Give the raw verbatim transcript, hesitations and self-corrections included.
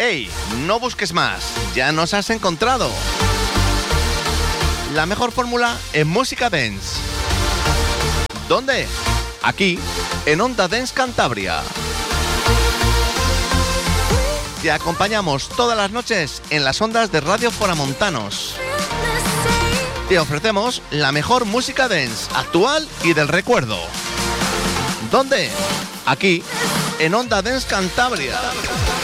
¡Ey! No busques más, ya nos has encontrado. La mejor fórmula en música dance. ¿Dónde? Aquí, en Onda Dance Cantabria. Te acompañamos todas las noches en las ondas de Radio Foramontanos. Te ofrecemos la mejor música dance, actual y del recuerdo. ¿Dónde? Aquí, en Onda Dance Cantabria.